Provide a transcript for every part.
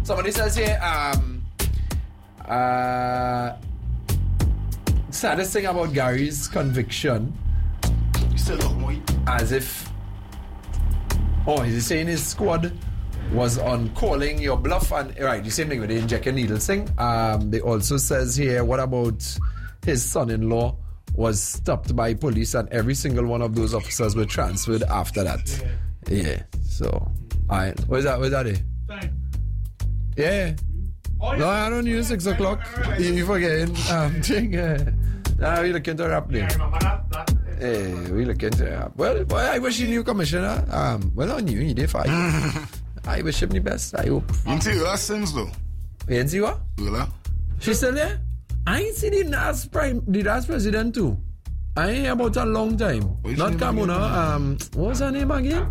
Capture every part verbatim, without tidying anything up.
Somebody says here, um, uh, saddest thing about Gary's conviction, You still look more. as if, oh, is he saying his squad was on calling your bluff? And right, the same thing with the inject needles thing. Um, they also says here, what about his son-in-law was stopped by police and every single one of those officers were transferred after that. Yeah. yeah. So, alright. Where's that? Where's that? Here? Yeah. Oh, yeah. No, I don't use six o'clock. You, you forgetting? Um, thing. Uh, now we look into the rap Yeah, thing. remember that? that Hey, we look into it. Well, boy, I wish you knew commissioner. Um, well, not you, you did fine. I wish him the best. I hope. You see your sins though. You didn't see what? Well, She still there? I ain't see the last prime, the last president too. I ain't about a long time. What's Not her name Kamuna. Um, what was her name again?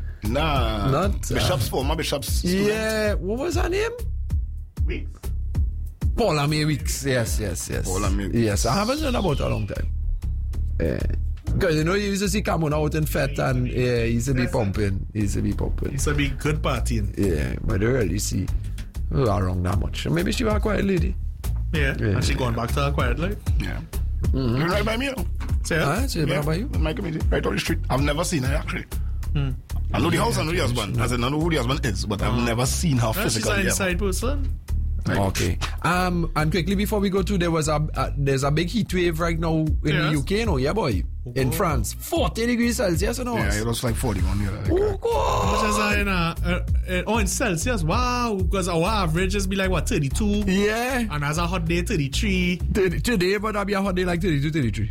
nah. Not, uh, Bishop's former Bishop's. Yeah, what was her name? Weeks. Paula May Weeks. Yes, yes, yes. Paula May Weeks. Yes, I haven't heard about a long time. Yeah. Because you know, you used to see Kamuna out in Fete and yeah, he used to be pumping. He used to be pumping. It's a big good partying. Yeah, but they really see her around that much. Maybe she was a quiet lady. Yeah. Yeah. And she going back to her quiet life. Yeah. Mm-hmm. Right by me, you know. So, yeah. Huh? She Yeah, by you? my committee, right on the street. I've never seen her actually. Hmm. I know the house, I know the husband. As in, I know who the husband is, but I've never seen her No, she's physically. an ever. inside person. Right. Okay. Um, and quickly before we go to, there was a uh, there's a big heat wave right now in Yes. the U K, no, yeah, boy, in Oh. France, forty degrees Celsius, you know. Yeah, it was like forty-one. Yeah, like, Oh uh, God. Which is uh, in, uh, uh, uh, oh, in Celsius. Wow. Because our average is be like, what, thirty-two? Yeah. And as a hot day, thirty-three. Today, today, but that'll be a hot day like thirty-two, thirty-three.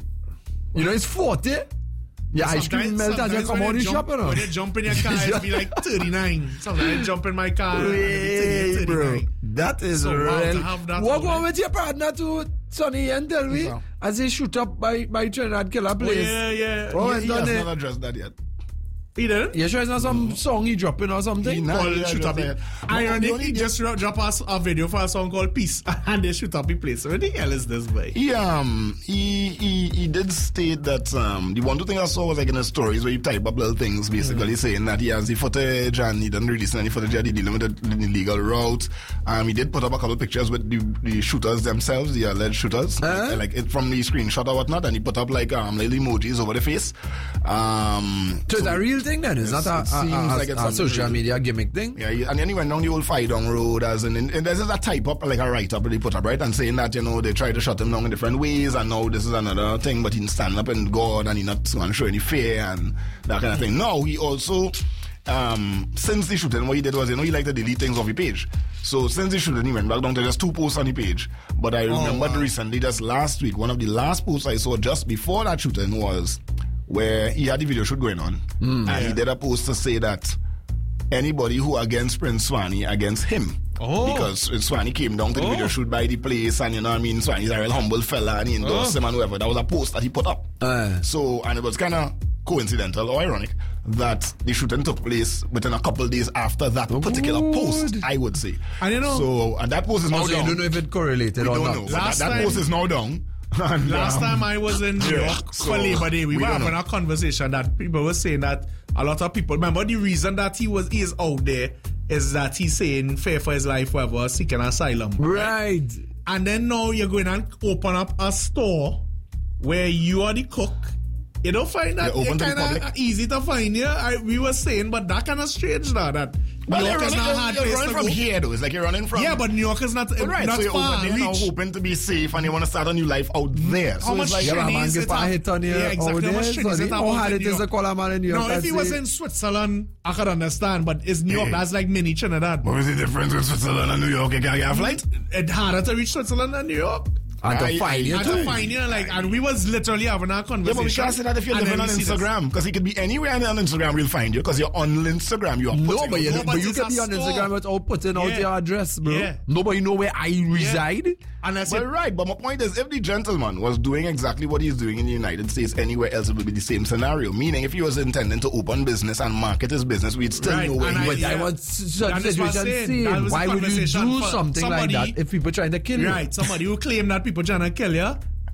You know, it's forty. Yeah, ice cream melt as you sometimes come when out the jump, shop, you know. When you jump in your car, it'll be like thirty-nine. Sometimes I jump in my car, it'll be Hey, thirty-eight, bro. thirty-nine. That is So, wow, real. to have that What all on with your partner to Sonny and tell me So. as they shoot up by by Trinidad Killer Oh, Place? yeah, yeah. Oh, he, and he done has it. not addressed that yet. He didn't? You sure it's not some song he dropping or something? He not- Called yeah, Shoot just Up. like- Ironically, Only- just drop drop us a video for a song called Peace, and they shoot up the place. What the hell is this, boy? He um he he he did state that um the one two thing I saw was like in his stories where he type up little things basically Mm. saying that he has the footage and he didn't release any footage yet. He dealing with the, the illegal route. Um, he did put up a couple of pictures with the, the shooters themselves, the alleged shooters, Uh-huh. like, like it, from the screenshot or whatnot, and he put up like um little emojis over the face. Um, So it's a real thing then? It's It's- not a, it a, seems a, like it's a, a something social real. media gimmick thing? Yeah, he, and then he went down the old Fidong Road as in, and there's a type up, like a write up that he put up, right? And saying that, you know, they tried to shut him down in different ways, and now this is another thing, but he didn't stand up and God, and he not going to show any fear, and that kind of thing. No, he also, um, since the shooting, what he did was, you know, he liked to delete things off the page. So since the shooting, he went back down to just two posts on the page. But I remembered wow. recently, just last week, one of the last posts I saw just before that shooting was where he had the video shoot going on, and he did a post to say that anybody who against Prince Swanee against him. Oh. Because Prince Swanee came down to the Oh. video shoot by the place, and you know what I mean, Swanee's a real humble fella and he endorsed Oh. him and whoever. That was a post that he put up. Uh. So, and it was kind of coincidental or ironic that the shooting took place within a couple days after that particular Good. post, I would say. And you know- so, and that post is now Also, you down. don't know if it correlated We or don't not. know. But Last that, that time- post is now down. And, Last um, time I was in New yeah, York so for Labor Day, we, we were don't having know. a conversation that people were saying that a lot of people remember the reason that he was he is out there is that he's saying fear for his life, whatever, seeking asylum. Right. And then now you're going and open up a store where you are the cook. You don't find that You're open to the kind of public. easy to find here. I, we were saying, but that kind of strange now that Well, New you're York is running, not a hard you're place running to from go. here, though. It's like you're running from. Yeah, but New York is not, But right, not so you're far over there now reach. hoping to be safe and you want to start a new life out there. How So much it's like, Yeah, Chinese man, get it have- a hit on you Yeah, exactly. over How much there, Chinese sonny. it have How out hard in it New is to York? call a man in New York? No, if he was that's in it. Switzerland, I could understand, but it's New York, Yeah. that's like mini Trinidad. what is the difference with Switzerland and New York? You can't get a flight? It's harder to reach Switzerland than New York. And to I- find you I- And too. to find you, like, and we was literally having our Yeah, conversation. but we can't say that if you're and living then on we see this. Instagram, because he could be anywhere on Instagram, we'll find you, because you're on Instagram. You are No, putting but you, out- No, but but you it's can a be on store. Instagram without putting out Yeah. your address, bro. Yeah. Nobody know where I reside. Unless Well, you, right, but my point is, if the gentleman was doing exactly what he's doing in the United States, anywhere else, it would be the same scenario. Meaning, if he was intending to open business and market his business, we'd still Right, know where and he I- But was. I Yeah. want such That is what I'm situation saying. That same. was Why the would you conversation do for something like somebody- that if people trying to kill you? right, somebody who claimed that people trying to kill you,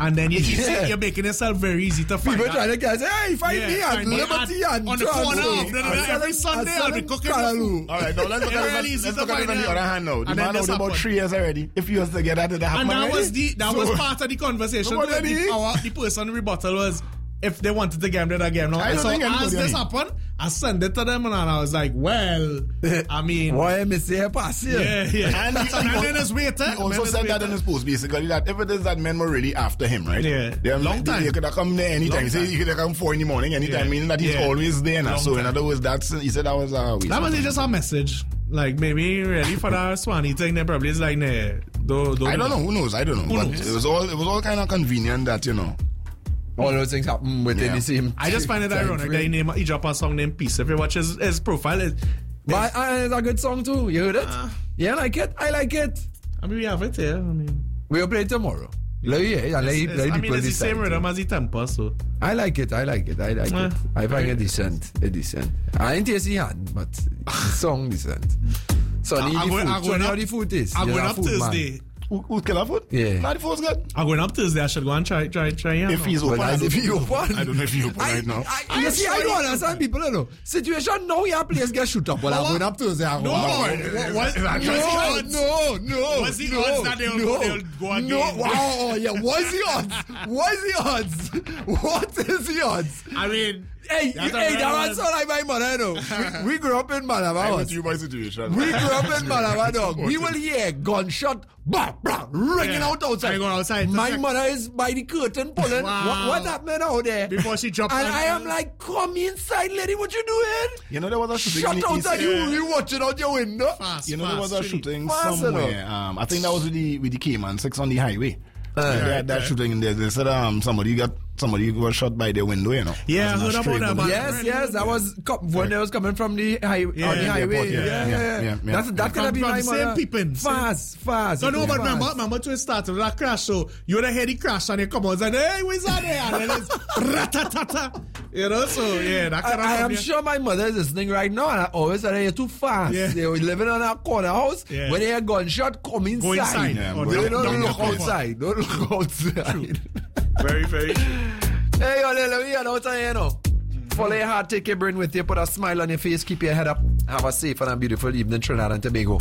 And then you, you Yeah. see, you're making yourself very easy to find People out. trying to guess, hey, find Yeah, me at find me Liberty at- and on the corner Toronto. of the- I'm every selling- Sunday I'm I'll be selling cooking Callaloo. All right, now let's look It's at really it. easy Let's to look at it find on the out. other hand now. The And then man this out there about happened. three years already. If you was to get that, did that happen And that already? was the that So- was part of the conversation. What where did he- the, our, the person rebuttal was if they wanted the game, then the game. No? I don't So think anybody as this any- happened, I sent it to them and I was like, well, I mean, Why am I saying pass here? yeah, yeah. And And, he- he- then his waiter. He also said that in his post, basically, that if it is that men were really after him, right? Yeah. They, Long they, time. They could have come there anytime. Long Say time. he could have come four in the morning anytime, Yeah. meaning that he's Yeah. always there now. Long So in time. other words, that's he said that was a waste. That was just a message. Like maybe really for that Swanee thing, they probably is like, nah, don't, don't I don't know. Who knows? I don't know. Who but knows? it was all it was all kind of convenient that you know. All those things happen within Yeah. the same. I just find it time ironic frame. that he named he dropped a song named Peace. If you watch his, his profile, it, But uh, it's a good song too. You heard it? Uh. Yeah, I like it. I like it. I mean we have it here. I mean, We'll play it tomorrow. Let you hear it and let, it's, let I mean people it's the decide. same rhythm as the tempo. So I like it. I like it. I like Uh, it. I find it decent. A decent. I ain't taste the hand, but the song decent. Sonny, I'm the going- food. I'm going Sonny, how up- the food is. I'm You're going a up food man. Thursday. Who, who's killer food? Yeah. Nah, the food's good. I'm going up Thursday. I should go and try try try. Yeah, If he's But open, I as don't if he know. open. I don't know if he open I, right now. I, you see, I don't understand people, you know. Situation now, your place get shoot up. Well, I'm what? going up to say, I'm No, going what- what- no, what's the odds? no, no. What's the no, odds that they'll- no, they'll go again? No, wow, oh, yeah. What's the odds? What's the odds? What is the odds? I mean, Hey, That's you, a hey, very that well- was so like my mother, you know. We, we grew up in I'm Malabar. with you, my situation. We grew up in Malabar, dog. We will hear gunshot, bah, bah, ringing Yeah. out outside. I go outside to My check. mother is by the curtain pulling. Wow. What, what happened out there? Before she jumped And on- I am like, come inside, lady, what you doing? You know there was a shooting Shut in the east. outside, you, you watching out your window. fast, You know there was fast, a really. shooting Fast somewhere. Um, I think that was with the with the Cayman six on the highway. Uh, they had that okay. shooting in there. They said um somebody got somebody was shot by their window. You know. Yeah, I As in a heard about straight that, bullet. but- Yes, yes, that was co- when they was coming from the high, Yeah, on the the highway. airport, Yeah, yeah, yeah, yeah, yeah. yeah, yeah. That's that From- could be from my the same mother. peeping, same- Fast, fast. No, no, it but was remember, fast. remember to start with that crash. So you would have heard the crash and you come out and say, hey, where's that there? And then it's ratatata. You know, so yeah, that kind of I, I am sure my mother is listening right now, and I always said you're too fast. Yeah. They were living on a corner house. Yeah. When they hear gunshot, come inside. Go inside. Yeah, Or go They in. don't down look your cover. outside. Don't look outside. Very, very true. Hey, yo, let me hear out here, you know. Follow your heart, take your brain with you, put a smile on your face, keep your head up. Have a safe and a beautiful evening, Trinidad and Tobago.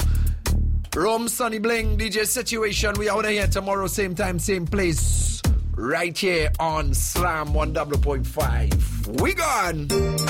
Rome, Sunny Bling, D J Situation. We out of here tomorrow, same time, same place. Right here on Slam one W point five. We gone.